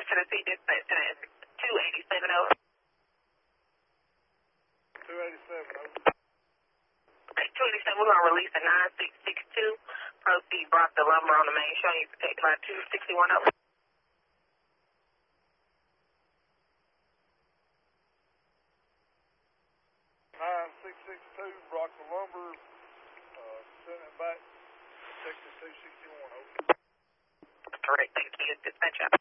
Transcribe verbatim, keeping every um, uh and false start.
Tennessee dispatch at two eighty-seven over. two eighty-seven over. Okay, two eighty-seven, we're going to release a nine six six two. Proceed block the lumber on the main showing you protected by two sixty-one over. nine six six two, block the lumber, uh, send it back, protected two sixty-one over. Correct, thank you. Dispatch out.